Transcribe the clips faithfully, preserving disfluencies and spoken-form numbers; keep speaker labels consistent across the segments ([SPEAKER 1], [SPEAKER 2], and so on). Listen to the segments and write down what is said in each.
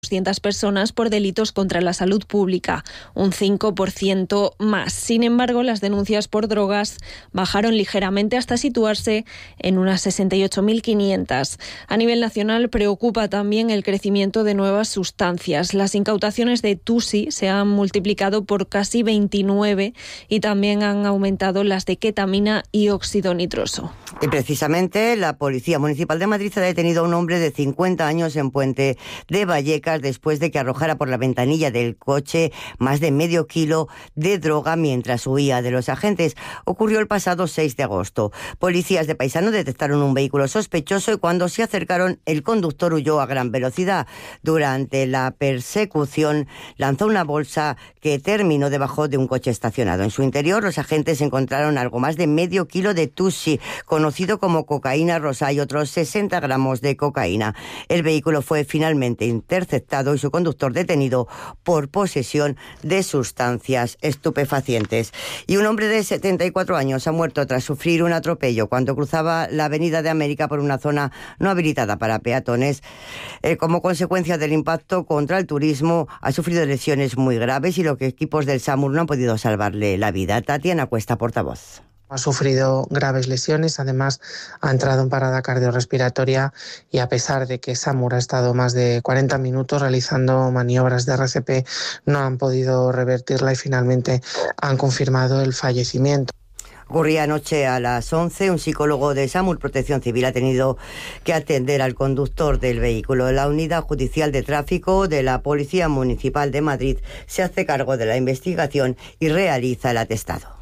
[SPEAKER 1] doscientas personas por delitos contra la salud pública, un cinco por ciento más. Sin embargo, las denuncias por drogas bajaron ligeramente hasta situarse en unas sesenta y ocho mil quinientas. A nivel nacional preocupa también el crecimiento de nuevas sustancias. Las incautaciones de Tusi se han multiplicado por casi veintinueve y también han aumentado las de ketamina y óxido nitroso.
[SPEAKER 2] Y precisamente la Policía Municipal de Madrid ha detenido a un hombre de cincuenta años en Puente de Vallecas después de que arrojara por la ventanilla del coche más de medio kilo de droga mientras huía de los agentes. Ocurrió el pasado seis de agosto. Policías de Paisano detectaron un vehículo sospechoso y cuando se acercaron el conductor huyó a gran velocidad. Durante la persecución lanzó una bolsa que terminó debajo de un coche estacionado. En su interior los agentes encontraron algo más de medio kilo de Tusi, conocido como cocaína rosa, y otros sesenta gramos de cocaína. El vehículo fue finalmente interceptado y su conductor detenido por posesión de sustancias estupefacientes. Y un hombre de setenta y cuatro años ha muerto tras sufrir un atropello cuando cruzaba la Avenida de América por una zona no habilitada para peatones. Eh, como consecuencia del impacto contra el turismo, ha sufrido lesiones muy graves y los equipos del SAMUR no han podido salvarle la vida. Tatiana Cuesta, portavoz.
[SPEAKER 3] Ha sufrido graves lesiones, además ha entrado en parada cardiorrespiratoria y a pesar de que SAMUR ha estado más de cuarenta minutos realizando maniobras de R C P, no han podido revertirla y finalmente han confirmado el fallecimiento.
[SPEAKER 2] Ocurría anoche a las once. Un psicólogo de SAMUR Protección Civil ha tenido que atender al conductor del vehículo. La Unidad Judicial de Tráfico de la Policía Municipal de Madrid se hace cargo de la investigación y realiza el atestado.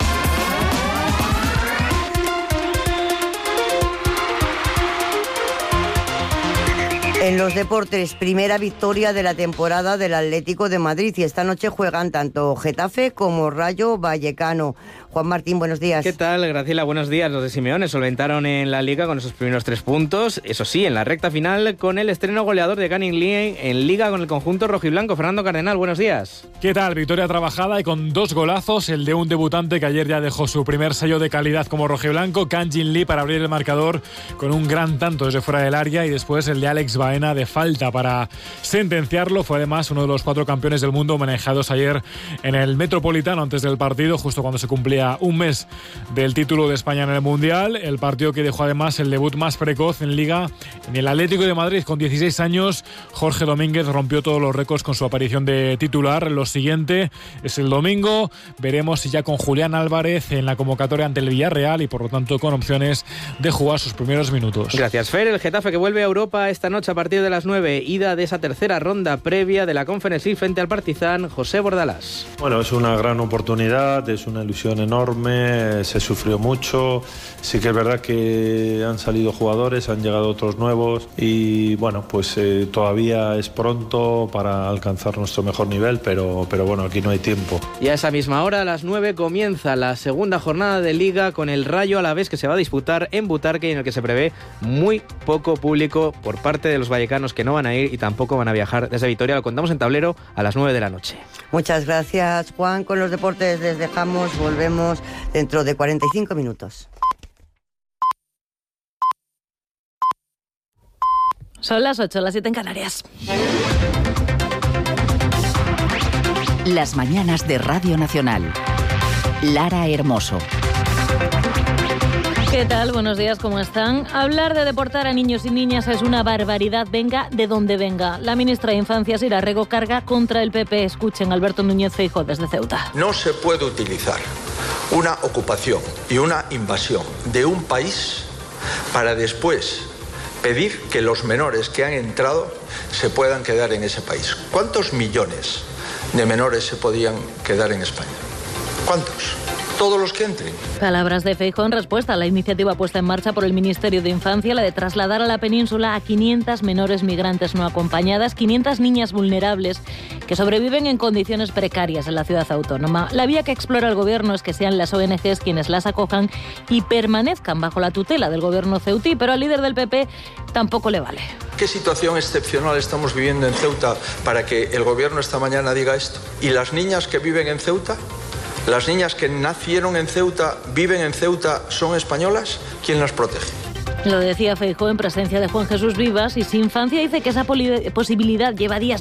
[SPEAKER 2] En los deportes, primera victoria de la temporada del Atlético de Madrid y esta noche juegan tanto Getafe como Rayo Vallecano. Juan Martín, buenos días.
[SPEAKER 4] ¿Qué tal, Graciela? Buenos días. Los de Simeone solventaron en la Liga con esos primeros tres puntos. Eso sí, en la recta final con el estreno goleador de Canning Lee en Liga con el conjunto rojiblanco. Fernando Cardenal, buenos días.
[SPEAKER 5] ¿Qué tal? Victoria trabajada y con dos golazos. El de un debutante que ayer ya dejó su primer sello de calidad como rojiblanco, Canning Lee, para abrir el marcador con un gran tanto desde fuera del área, y después el de Alex Baena de falta para sentenciarlo. Fue además uno de los cuatro campeones del mundo homenajeados ayer en el Metropolitano antes del partido, justo cuando se cumplía un mes del título de España en el Mundial. El partido que dejó además el debut más precoz en Liga en el Atlético de Madrid con dieciséis años. Jorge Domínguez rompió todos los récords con su aparición de titular. Lo siguiente es el domingo. Veremos si ya con Julián Álvarez en la convocatoria ante el Villarreal y por lo tanto con opciones de jugar sus primeros minutos.
[SPEAKER 4] Gracias, Fer. El Getafe que vuelve a Europa esta noche a partir de las nueve. Ida de esa tercera ronda previa de la Conference League frente al Partizan. José Bordalás.
[SPEAKER 6] Bueno, es una gran oportunidad, es una ilusión enorme, se sufrió mucho. Sí que es verdad que han salido jugadores, han llegado otros nuevos y bueno, pues eh, todavía es pronto para alcanzar nuestro mejor nivel, pero, pero bueno, aquí no hay tiempo.
[SPEAKER 4] Y a esa misma hora, a las nueve, comienza la segunda jornada de Liga con el Rayo Alavés que se va a disputar en Butarque y en el que se prevé muy poco público por parte de los vallecanos, que no van a ir y tampoco van a viajar desde Vitoria. Lo contamos en Tablero a las nueve de la noche.
[SPEAKER 2] Muchas gracias, Juan. Con los deportes les dejamos, volvemos dentro de cuarenta y cinco minutos.
[SPEAKER 7] Son las ocho, las siete en Canarias.
[SPEAKER 8] Las mañanas de Radio Nacional. Lara Hermoso.
[SPEAKER 7] ¿Qué tal? Buenos días, ¿cómo están? Hablar de deportar a niños y niñas es una barbaridad, venga de donde venga. La ministra de Infancia, Sira Rego, carga contra el P P. Escuchen a Alberto Núñez Feijóo desde Ceuta.
[SPEAKER 9] No se puede utilizar una ocupación y una invasión de un país para después pedir que los menores que han entrado se puedan quedar en ese país. ¿Cuántos millones de menores se podían quedar en España? ¿Cuántos? Todos los que entren.
[SPEAKER 7] Palabras de Feijóo en respuesta a la iniciativa puesta en marcha por el Ministerio de Infancia, la de trasladar a la península a quinientas menores migrantes no acompañadas, quinientas niñas vulnerables que sobreviven en condiciones precarias en la ciudad autónoma. La vía que explora el Gobierno es que sean las O N Ges quienes las acojan y permanezcan bajo la tutela del Gobierno ceutí, pero al líder del P P tampoco le vale.
[SPEAKER 9] ¿Qué situación excepcional estamos viviendo en Ceuta para que el Gobierno esta mañana diga esto? ¿Y las niñas que viven en Ceuta? ¿Las niñas que nacieron en Ceuta, viven en Ceuta, son españolas? ¿Quién las protege?
[SPEAKER 7] Lo decía Feijóo en presencia de Juan Jesús Vivas, y Sin Infancia dice que esa posibilidad lleva días